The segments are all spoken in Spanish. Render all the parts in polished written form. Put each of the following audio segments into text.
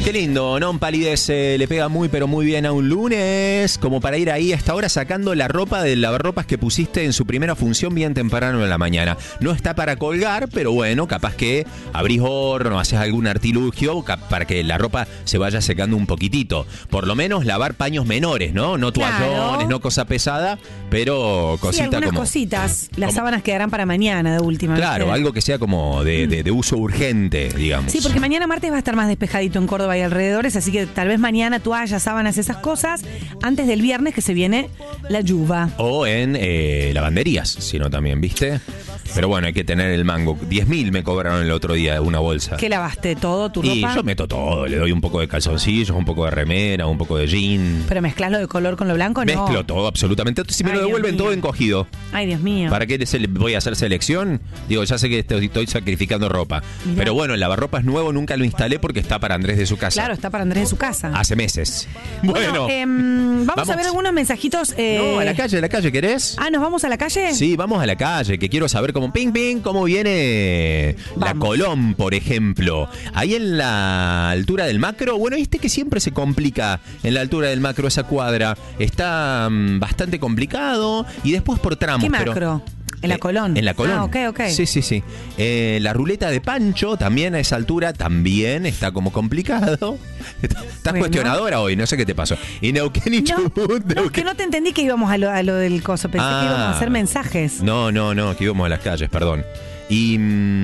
Qué lindo, ¿no? Palidez le pega muy pero muy bien a un lunes, como para ir ahí a esta hora sacando la ropa del lavarropas que pusiste en su primera función bien temprano en la mañana. No está para colgar, pero bueno, capaz que abrís horno, haces algún artilugio para que la ropa se vaya secando un poquitito. Por lo menos lavar paños menores, ¿no? No toallones, no cosa pesada, pero cosita algunas como... cositas. Las sábanas quedarán para mañana de última. Claro, ¿viste? algo que sea como de uso urgente, digamos. Sí, porque mañana martes va a estar más despejadito en Córdoba y alrededores, así que tal vez mañana toallas, sábanas, esas cosas, antes del viernes que se viene la lluvia. O en lavanderías, sino también, ¿viste? Pero bueno, hay que tener el mango. 10.000 me cobraron el otro día una bolsa. ¿Qué lavaste? ¿Todo tu ropa? Y yo meto todo, le doy un poco de calzoncillos, un poco de remera, un poco de jean. ¿Pero mezclas lo de color con lo blanco? No. Mezclo todo, absolutamente. Si me lo devuelven todo encogido. Ay, Dios mío. ¿Para qué voy a hacer selección? Digo, ya sé que estoy sacrificando ropa. Mirá. Pero bueno, el lavarropas nuevo nunca lo instalé porque está para Andrés de su casa. Claro, está para Andrés de su casa. Hace meses. Bueno, vamos a ver algunos mensajitos. No, a la calle, ¿querés? Ah, ¿nos vamos a la calle? Sí, vamos a la calle, que quiero saber cómo cómo viene la Colón, por ejemplo. Ahí en la altura del Macro, bueno, viste que siempre se complica en la altura del Macro esa cuadra. Está bastante complicado y después por tramos. ¿Qué Macro? En la Colón. En la Colón. Ah, ok. Sí. La ruleta de Pancho también a esa altura también está como complicado. Estás cuestionadora hoy, no sé qué te pasó. Y Neuquén y Chubut. No, que no te entendí que íbamos a lo del coso. Pensé que íbamos a hacer mensajes. No, que íbamos a las calles, perdón. Y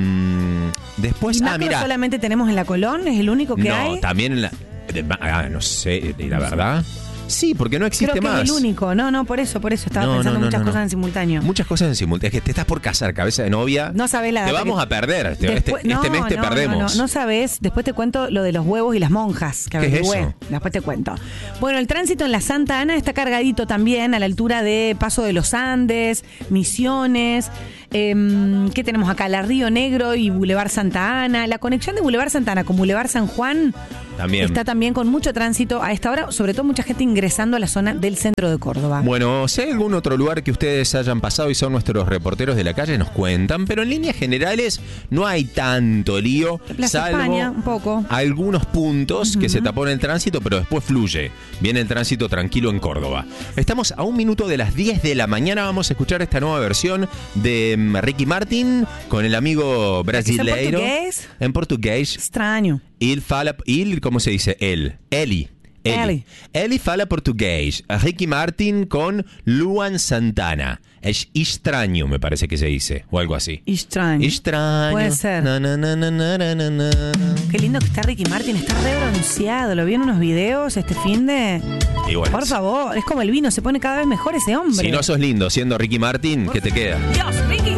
después, mira. ¿Solamente tenemos en la Colón? ¿Es el único que hay? No, también en la... no sé, la verdad... Sí, porque no existe Creo que más. Es el único. No, por eso. Estaba pensando muchas cosas en simultáneo. Muchas cosas en simultáneo. Es que te estás por casar, cabeza de novia. No sabés la Te vamos a perder. Este mes te perdemos. No sabés. Después te cuento lo de los huevos y las monjas. Que ¿Qué es eso? Después te cuento. Bueno, el tránsito en la Santa Ana está cargadito también a la altura de Paso de los Andes, Misiones. ¿Qué tenemos acá? La Río Negro y Boulevard Santa Ana. La conexión de Boulevard Santa Ana con Boulevard San Juan también está también con mucho tránsito a esta hora, sobre todo mucha gente ingresando a la zona del centro de Córdoba. Bueno, si hay algún otro lugar que ustedes hayan pasado y son nuestros reporteros de la calle, nos cuentan, pero en líneas generales no hay tanto lío, Plaza España, un poco. Algunos puntos que se tapan el tránsito, pero después fluye. Viene el tránsito tranquilo en Córdoba. Estamos a 1 minuto de las 10 de la mañana, vamos a escuchar esta nueva versión de Ricky Martin con el amigo brasileiro. ¿En portugués? Extraño. ¿Cómo se dice? Eli fala portugués. Ricky Martin con Luan Santana. Es extraño, me parece que se dice. O algo así. Extraño. Puede ser. Qué lindo que está Ricky Martin. Está re bronceado. Lo vi en unos videos este finde. Bueno, por favor, es como el vino. Se pone cada vez mejor ese hombre. Si no sos lindo siendo Ricky Martin, ¿qué te queda? Dios, Ricky.